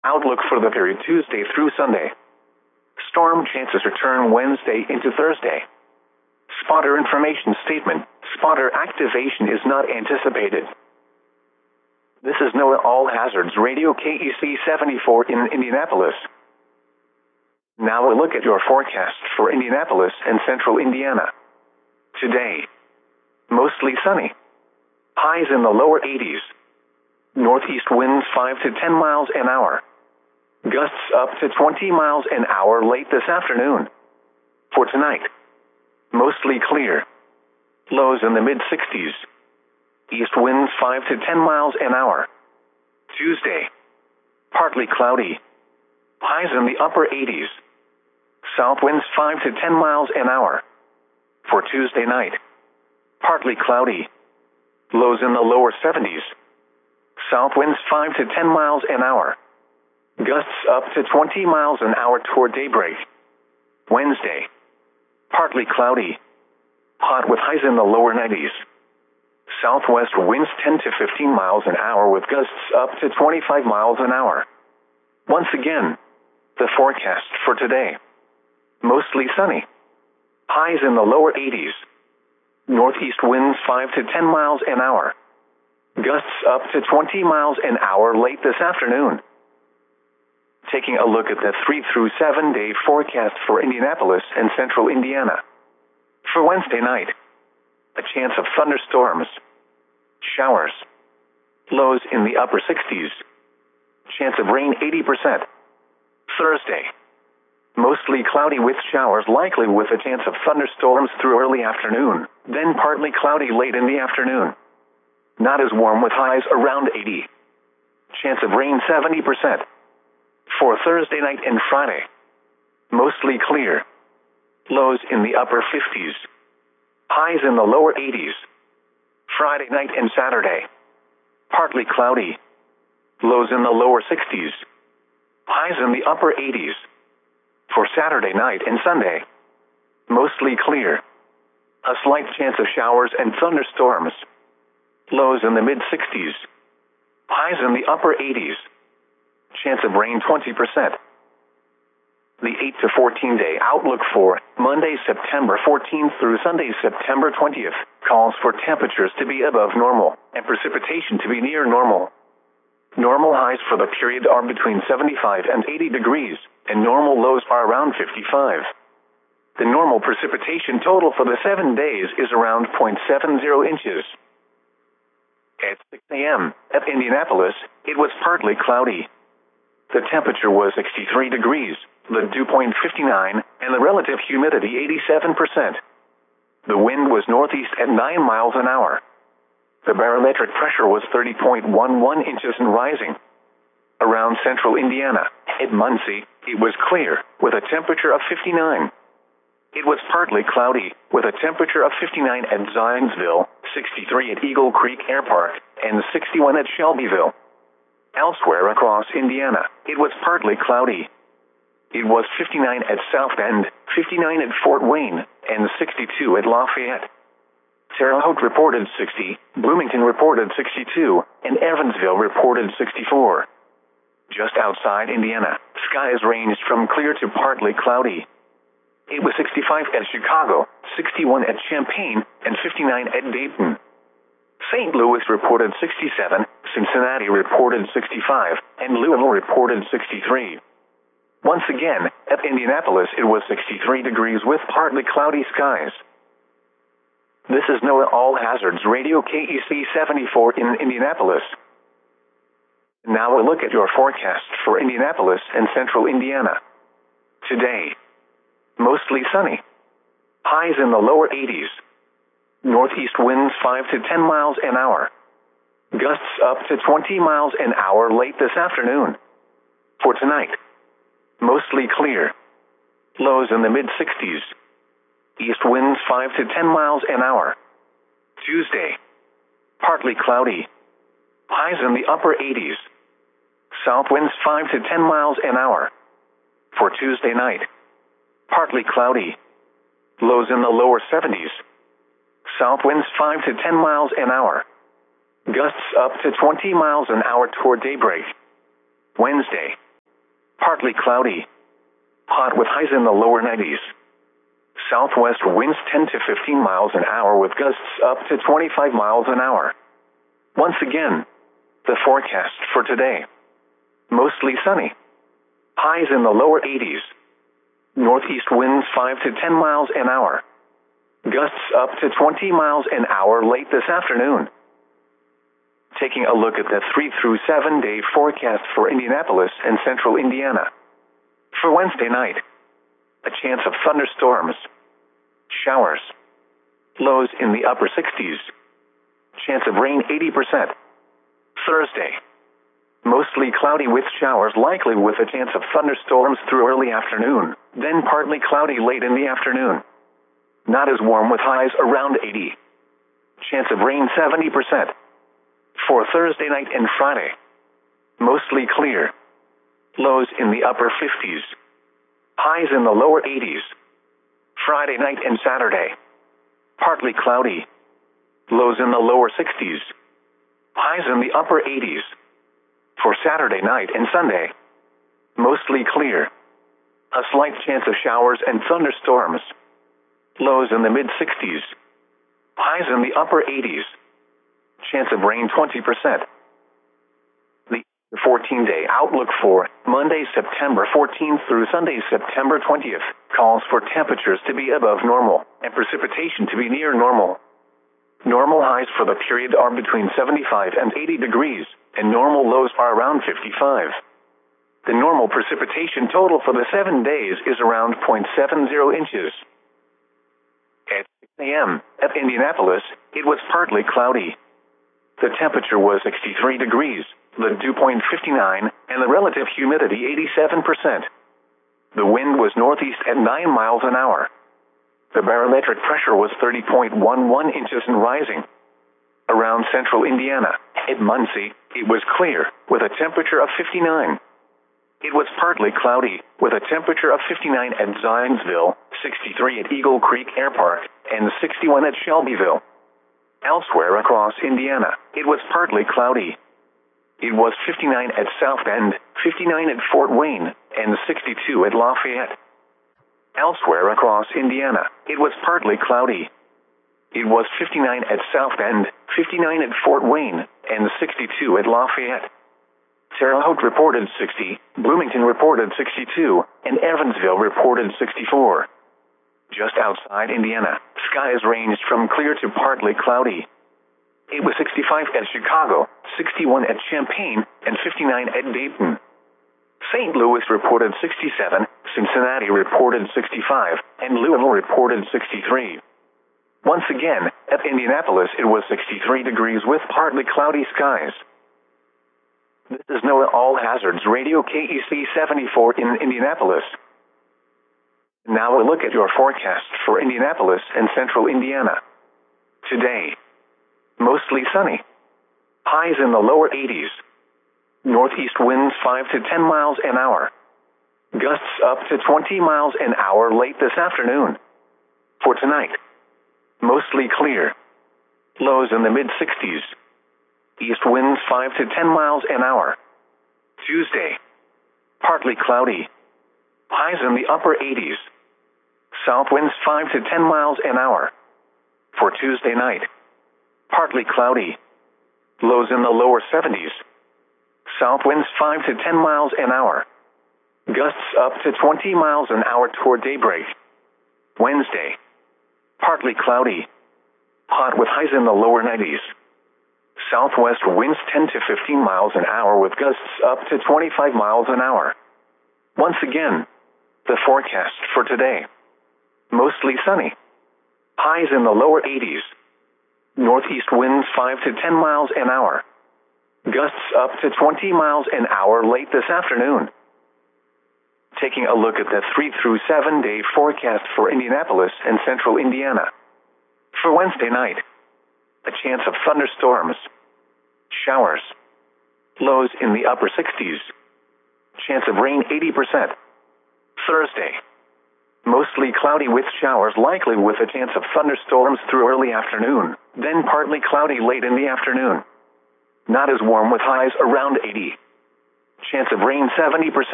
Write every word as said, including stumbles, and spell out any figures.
Outlook for the period Tuesday through Sunday. Storm chances return Wednesday into Thursday. Spotter information statement. Spotter activation is not anticipated. This is NOAA All Hazards Radio K E C seventy-four in Indianapolis. Now a look at your forecast for Indianapolis and central Indiana. Today, mostly sunny. Highs in the lower eighties. Northeast winds five to ten miles an hour. Gusts up to twenty miles an hour late this afternoon. For tonight, mostly clear. Lows in the mid sixties. East winds five to ten miles an hour. Tuesday, partly cloudy. Highs in the upper eighties. South winds five to ten miles an hour. For Tuesday night, partly cloudy. Lows in the lower seventies. South winds five to ten miles an hour. Gusts up to twenty miles an hour toward daybreak. Wednesday, partly cloudy. Hot with highs in the lower nineties. Southwest winds ten to fifteen miles an hour with gusts up to twenty-five miles an hour. Once again, the forecast for today. Mostly sunny. Highs in the lower eighties. Northeast winds five to ten miles an hour. Gusts up to twenty miles an hour late this afternoon. Taking a look at the three through seven day forecast for Indianapolis and central Indiana. For Wednesday night, a chance of thunderstorms. Showers. Lows in the upper sixties. Chance of rain eighty percent. Thursday, mostly cloudy with showers likely with a chance of thunderstorms through early afternoon, then partly cloudy late in the afternoon. Not as warm with highs around eighty. Chance of rain seventy percent. For Thursday night and Friday, mostly clear. Lows in the upper fifties. Highs in the lower eighties. Friday night and Saturday, partly cloudy. Lows in the lower sixties. Highs in the upper eighties. For Saturday night and Sunday, mostly clear. A slight chance of showers and thunderstorms. Lows in the mid sixties. Highs in the upper eighties. Chance of rain twenty percent. The eight to fourteen day outlook for Monday, September fourteenth through Sunday, September twentieth, calls for temperatures to be above normal and precipitation to be near normal. Normal highs for the period are between seventy-five and eighty degrees, and normal lows are around fifty-five. The normal precipitation total for the seven days is around zero point seven zero inches. At six a m at Indianapolis, it was partly cloudy. The temperature was sixty-three degrees, the dew point fifty-nine, and the relative humidity eighty-seven percent. The wind was northeast at nine miles an hour. The barometric pressure was thirty point one one inches and rising. Around central Indiana, at Muncie, it was clear, with a temperature of fifty-nine. It was partly cloudy, with a temperature of fifty-nine at Zionsville, sixty-three at Eagle Creek Air Park, and sixty-one at Shelbyville. Elsewhere across Indiana, it was partly cloudy. It was fifty-nine at South Bend, fifty-nine at Fort Wayne, and sixty-two at Lafayette. Terre Haute reported sixty, Bloomington reported sixty-two, and Evansville reported sixty-four. Just outside Indiana, skies ranged from clear to partly cloudy. It was sixty-five at Chicago, sixty-one at Champaign, and fifty-nine at Dayton. Saint Louis reported sixty-seven, Cincinnati reported sixty-five, and Louisville reported sixty-three. Once again, at Indianapolis it was sixty-three degrees with partly cloudy skies. This is NOAA All Hazards Radio K E C seventy-four in Indianapolis. Now a look at your forecast for Indianapolis and central Indiana. Today, mostly sunny. Highs in the lower eighties. Northeast winds five to ten miles an hour. Gusts up to twenty miles an hour late this afternoon. For tonight, mostly clear. Lows in the mid sixties. East winds five to ten miles an hour. Tuesday, partly cloudy. Highs in the upper eighties. South winds five to ten miles an hour. For Tuesday night, partly cloudy. Lows in the lower seventies. South winds five to ten miles an hour. Gusts up to twenty miles an hour toward daybreak. Wednesday, Partly cloudy. Hot with highs in the lower nineties. Southwest winds ten to fifteen miles an hour with gusts up to twenty-five miles an hour. Once again, the forecast for today. Mostly sunny. Highs in the lower eighties. Northeast winds five to ten miles an hour. Gusts up to twenty miles an hour late this afternoon. Taking a look at the three through seven day forecast for Indianapolis and central Indiana. For Wednesday night, a chance of thunderstorms. Showers. Lows in the upper sixties. Chance of rain eighty percent. Thursday. Mostly cloudy with showers likely with a chance of thunderstorms through early afternoon, then partly cloudy late in the afternoon. Not as warm with highs around eighty. Chance of rain seventy percent. For Thursday night and Friday. Mostly clear. Lows in the upper fifties. Highs in the lower eighties. Friday night and Saturday. Partly cloudy. Lows in the lower sixties. Highs in the upper eighties. For Saturday night and Sunday. Mostly clear. A slight chance of showers and thunderstorms. Lows in the mid sixties. Highs in the upper eighties. Chance of rain twenty percent. The fourteen day outlook for Monday, September fourteenth through Sunday, September twentieth, calls for temperatures to be above normal and precipitation to be near normal. Normal highs for the period are between seventy-five and eighty degrees, and normal lows are around fifty-five. The normal precipitation total for the seven days is around zero point seven zero inches. At six a m at Indianapolis, it was partly cloudy. The temperature was sixty-three degrees, the dew point fifty-nine, and the relative humidity eighty-seven percent. The wind was northeast at nine miles an hour. The barometric pressure was thirty point one one inches and rising. Around central Indiana, at Muncie, it was clear, with a temperature of fifty-nine. It was partly cloudy, with a temperature of fifty-nine at Zionsville, sixty-three at Eagle Creek Air Park, and sixty-one at Shelbyville. Elsewhere across Indiana, it was partly cloudy. It was fifty-nine at South Bend, fifty-nine at Fort Wayne, and sixty-two at Lafayette. Elsewhere across Indiana, it was partly cloudy. It was fifty-nine at South Bend, fifty-nine at Fort Wayne, and sixty-two at Lafayette. Terre Haute reported sixty, Bloomington reported sixty-two, and Evansville reported sixty-four. Just outside Indiana, skies ranged from clear to partly cloudy. It was sixty-five at Chicago, sixty-one at Champaign, and fifty-nine at Dayton. Saint Louis reported sixty-seven, Cincinnati reported sixty-five, and Louisville reported sixty-three. Once again, at Indianapolis it was sixty-three degrees with partly cloudy skies. This is NOAA All Hazards Radio K E C seventy-four in Indianapolis. Now a look at your forecast for Indianapolis and central Indiana. Today. Mostly sunny. Highs in the lower eighties. Northeast winds five to ten miles an hour. Gusts up to twenty miles an hour late this afternoon. For tonight. Mostly clear. Lows in the mid sixties. East winds five to ten miles an hour. Tuesday. Partly cloudy. Highs in the upper eighties. South winds five to ten miles an hour. For Tuesday night. Partly cloudy. Lows in the lower seventies. South winds five to ten miles an hour. Gusts up to twenty miles an hour toward daybreak. Wednesday. Partly cloudy. Hot with highs in the lower nineties. Southwest winds ten to fifteen miles an hour with gusts up to twenty-five miles an hour. Once again, the forecast for today. Mostly sunny. Highs in the lower eighties. Northeast winds five to ten miles an hour. Gusts up to twenty miles an hour late this afternoon. Taking a look at the three through seven day forecast for Indianapolis and central Indiana. For Wednesday night, a chance of thunderstorms. Showers. Lows in the upper sixties. Chance of rain eighty percent. Thursday. Mostly cloudy with showers likely with a chance of thunderstorms through early afternoon, then partly cloudy late in the afternoon. Not as warm with highs around eighty. Chance of rain seventy percent.